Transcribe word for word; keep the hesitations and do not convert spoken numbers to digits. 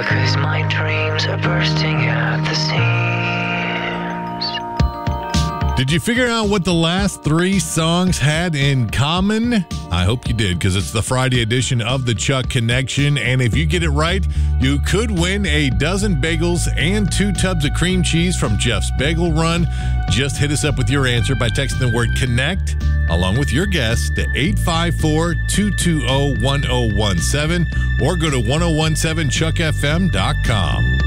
because my dreams are bursting at the seams. Did you figure out what the last three songs had in common? I hope you did, because it's the Friday edition of the Chuck Connection, and if you get it right, you could win a dozen bagels and two tubs of cream cheese from Jeff's Bagel Run. Just hit us up with your answer by texting the word CONNECT along with your guess to eight five four, two two zero, one zero one seven or go to ten seventeen chuck f m dot com.